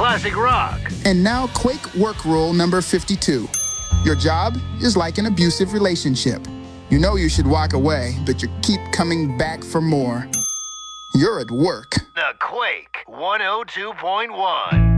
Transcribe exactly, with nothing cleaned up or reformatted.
classic rock. And now Quake work rule number fifty-two. Your job is like an abusive relationship. You know you should walk away, but you keep coming back for more. You're at work. The Quake one oh two point one.